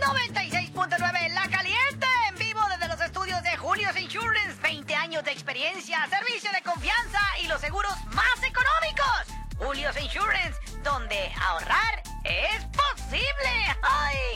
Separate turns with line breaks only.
96.9 La Caliente, en vivo desde los estudios de Julio's Insurance. 20 años de experiencia, servicio de confianza y los seguros más económicos. Julio's Insurance, donde ahorrar es posible. ¡Ay!